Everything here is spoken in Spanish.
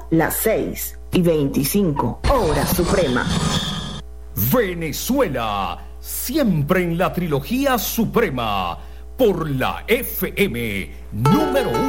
las 6:25, hora suprema. Venezuela, siempre en la trilogía suprema, por la FM número 1.